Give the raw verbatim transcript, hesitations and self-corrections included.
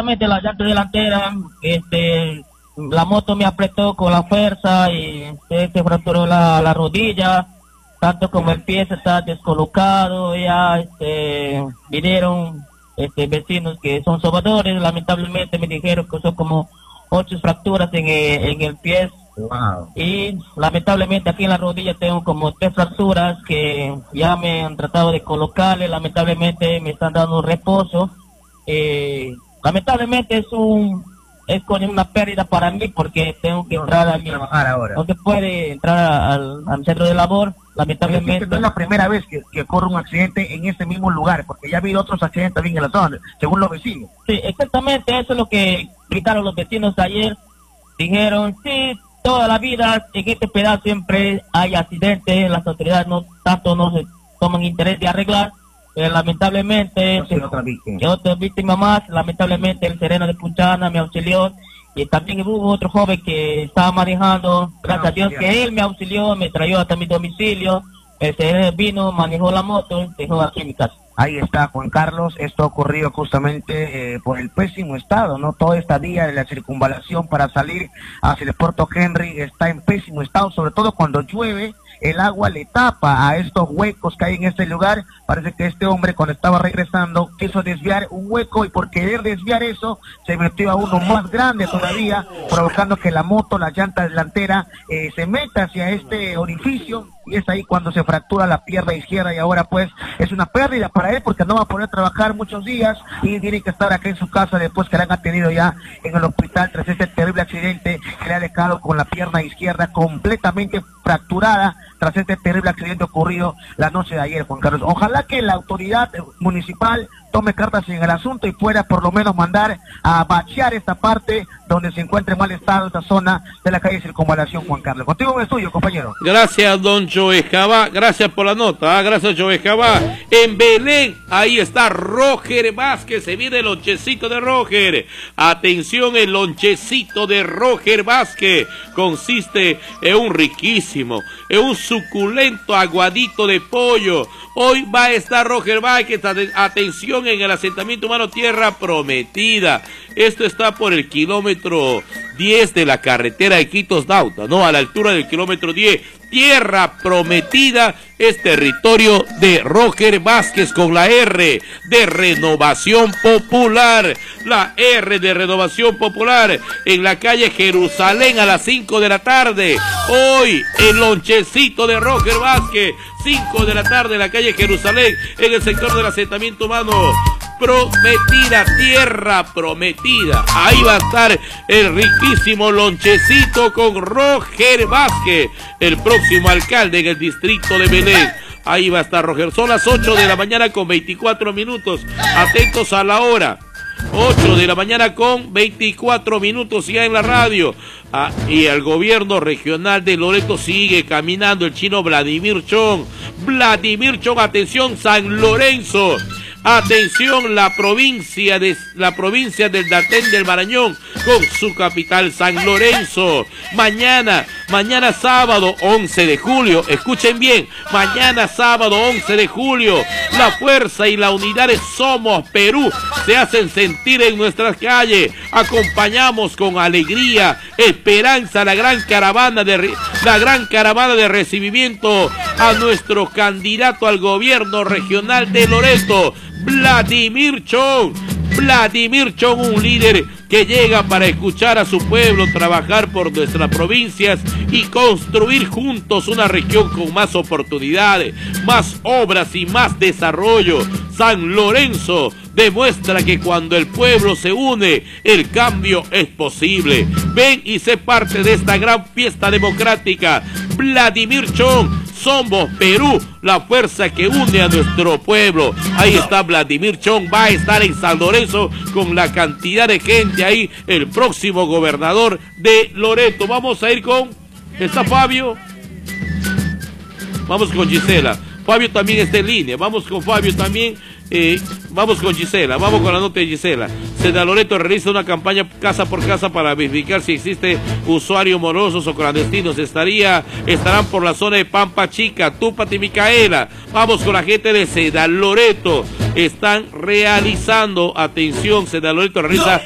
exactamente la llanta delantera, este, la moto me apretó con la fuerza y se, se fracturó la, la rodilla, tanto como el pie se está descolocado, ya este, vinieron este, vecinos que son sobadores, lamentablemente me dijeron que son como ocho fracturas en el, en el pie. Wow. Y lamentablemente aquí en la rodilla tengo como tres fracturas que ya me han tratado de colocarle, lamentablemente me están dando reposo. Eh, lamentablemente es un es con una pérdida para mí porque tengo que entrar a mi, trabajar ahora. No se puede entrar al, al centro de labor, lamentablemente. No es la primera vez que, que ocurre un accidente en ese mismo lugar, porque ya ha habido otros accidentes también en la zona, según los vecinos. Sí, exactamente, eso es lo que gritaron los vecinos ayer. Dijeron, sí, toda la vida en este pedazo siempre hay accidentes, las autoridades no tanto no se toman interés de arreglar. Eh, lamentablemente, no, sí, otra víctima. otra víctima más, lamentablemente el sereno de Punchana me auxilió y también hubo otro joven que estaba manejando, gracias a Dios que él me auxilió, me trajo hasta mi domicilio, el sereno vino, manejó la moto, dejó aquí en mi casa. Ahí está, Juan Carlos, esto ha ocurrido justamente eh, por el pésimo estado, ¿no? Toda esta vía de la circunvalación para salir hacia el Puerto Henry está en pésimo estado, sobre todo cuando llueve, el agua le tapa a estos huecos que hay en este lugar. Parece que este hombre cuando estaba regresando quiso desviar un hueco y por querer desviar eso se metió a uno más grande todavía, provocando que la moto, la llanta delantera eh, se meta hacia este orificio y es ahí cuando se fractura la pierna izquierda y ahora pues es una pérdida para él porque no va a poder trabajar muchos días y tiene que estar acá en su casa después que le han atendido ya en el hospital tras este terrible accidente que le ha dejado con la pierna izquierda completamente fracturada tras este terrible accidente ocurrido la noche de ayer, Juan Carlos. Ojalá que la autoridad municipal tome cartas en el asunto y pueda por lo menos mandar a bachear esta parte donde se encuentra en mal estado esta zona de la calle Circunvalación, Juan Carlos. Contigo en el estudio, compañero. Gracias, don Joe Jabá, gracias por la nota, ¿eh? Gracias, Joe Jabá. En Belén, ahí está Roger Vázquez, se viene el lonchecito de Roger. Atención, el lonchecito de Roger Vázquez consiste en un riquísimo, en un suculento aguadito de pollo. Hoy va a estar Roger Vázquez, atención, en el asentamiento humano Tierra Prometida. Esto está por el kilómetro diez de la carretera de Iquitos-Dauta, ¿no? A la altura del kilómetro diez. Tierra Prometida es territorio de Roger Vázquez con la R de Renovación Popular. La R de Renovación Popular en la calle Jerusalén a las cinco de la tarde. Hoy el lonchecito de Roger Vázquez, cinco de la tarde en la calle Jerusalén en el sector del asentamiento humano Prometida, Tierra Prometida. Ahí va a estar el riquísimo lonchecito con Roger Vázquez, el próximo alcalde en el distrito de Belén. Ahí va a estar Roger. Son las ocho de la mañana con veinticuatro minutos. Atentos a la hora. ocho de la mañana con veinticuatro minutos ya en la radio. Ah, y el gobierno regional de Loreto sigue caminando el chino Vladimir Chong. Vladimir Chong, atención, San Lorenzo. Atención, la provincia de la provincia del Datén del Marañón con su capital San Lorenzo. Mañana, mañana sábado once de julio, escuchen bien, mañana sábado once de julio, la fuerza y la unidad de Somos Perú se hacen sentir en nuestras calles. Acompañamos con alegría, esperanza la gran caravana de la gran caravana de recibimiento a nuestro candidato al gobierno regional de Loreto, Vladimir Chong. Vladimir Chong, un líder que llega para escuchar a su pueblo, trabajar por nuestras provincias y construir juntos una región con más oportunidades, más obras y más desarrollo. San Lorenzo demuestra que cuando el pueblo se une, el cambio es posible. Ven y sé parte de esta gran fiesta democrática. Vladimir Chong, Somos Perú, la fuerza que une a nuestro pueblo. Ahí está Vladimir Chong, va a estar en San Lorenzo con la cantidad de gente ahí, el próximo gobernador de Loreto. Vamos a ir con... ¿Está Fabio? Vamos con Gisela. Fabio también está en línea. Vamos con Fabio también. Eh, vamos con Gisela, vamos con la nota de Gisela. Seda Loreto realiza una campaña casa por casa para verificar si existe usuarios morosos o clandestinos. Estaría, estarán por la zona de Pampa Chica, Túpate y Micaela. Vamos con la gente de Seda Loreto. Están realizando, atención, Seda Loreto realiza